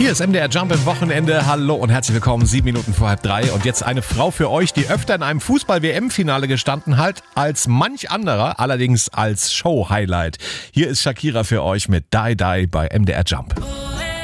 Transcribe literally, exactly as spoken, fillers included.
Hier ist M D R Jump im Wochenende. Hallo und herzlich willkommen. Sieben Minuten vor halb drei. Und jetzt eine Frau für euch, die öfter in einem Fußball-W M-Finale gestanden hat als manch anderer, allerdings als Show-Highlight. Hier ist Shakira für euch mit Die Die bei M D R Jump.